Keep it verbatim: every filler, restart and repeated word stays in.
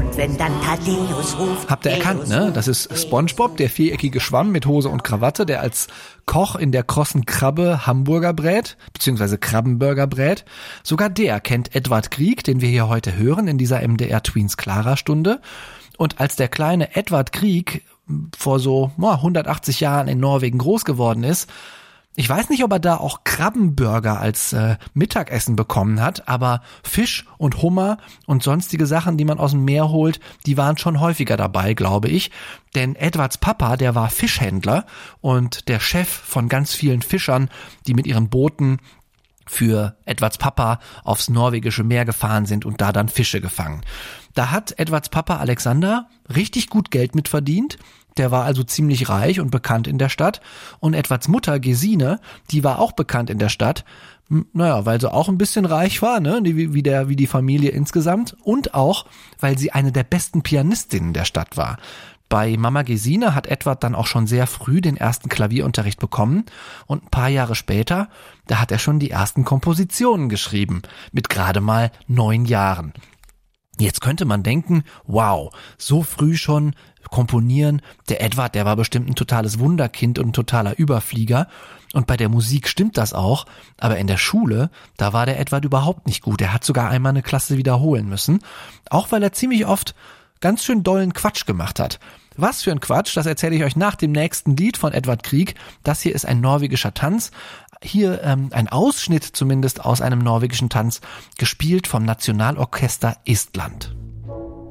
Und wenn dann Thaddäus ruft... Habt ihr erkannt, ne? Das ist SpongeBob, der viereckige Schwamm mit Hose und Krawatte, der als Koch in der krossen Krabbe Hamburger brät, beziehungsweise Krabbenburger brät. Sogar der kennt Edward Grieg, den wir hier heute hören in dieser M D R Tweens Clara Stunde. Und als der kleine Edward Grieg vor so oh, hundertachtzig Jahren in Norwegen groß geworden ist, ich weiß nicht, ob er da auch Krabbenburger als äh, Mittagessen bekommen hat, aber Fisch und Hummer und sonstige Sachen, die man aus dem Meer holt, die waren schon häufiger dabei, glaube ich. Denn Edwards Papa, der war Fischhändler und der Chef von ganz vielen Fischern, die mit ihren Booten für Edwards Papa aufs norwegische Meer gefahren sind und da dann Fische gefangen. Da hat Edwards Papa Alexander richtig gut Geld mit verdient. Der war also ziemlich reich und bekannt in der Stadt. Und Edwards Mutter Gesine, die war auch bekannt in der Stadt. Naja, weil sie auch ein bisschen reich war, ne, wie, wie, der, wie die Familie insgesamt. Und auch, weil sie eine der besten Pianistinnen der Stadt war. Bei Mama Gesine hat Edward dann auch schon sehr früh den ersten Klavierunterricht bekommen. Und ein paar Jahre später, da hat er schon die ersten Kompositionen geschrieben. Mit gerade mal neun Jahren. Jetzt könnte man denken, wow, so früh schon komponieren. Der Edward, der war bestimmt ein totales Wunderkind und ein totaler Überflieger. Und bei der Musik stimmt das auch. Aber in der Schule, da war der Edward überhaupt nicht gut. Er hat sogar einmal eine Klasse wiederholen müssen. Auch weil er ziemlich oft ganz schön dollen Quatsch gemacht hat. Was für ein Quatsch, das erzähle ich euch nach dem nächsten Lied von Edward Grieg. Das hier ist ein norwegischer Tanz. Hier ähm, ein Ausschnitt zumindest aus einem norwegischen Tanz, gespielt vom Nationalorchester Estland.